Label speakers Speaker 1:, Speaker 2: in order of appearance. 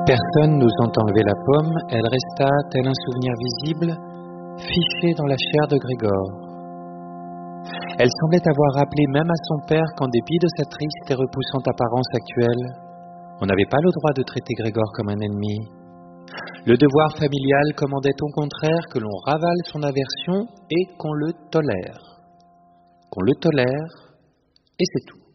Speaker 1: Personne n'osant enlever la pomme, elle resta, tel un souvenir visible, fichée dans la chair de Grégor. Elle semblait avoir rappelé même à son père qu'en dépit de sa triste et repoussante apparence actuelle, on n'avait pas le droit de traiter Grégor comme un ennemi. Le devoir familial commandait au contraire que l'on ravale son aversion et qu'on le tolère. Qu'on le tolère, et c'est tout.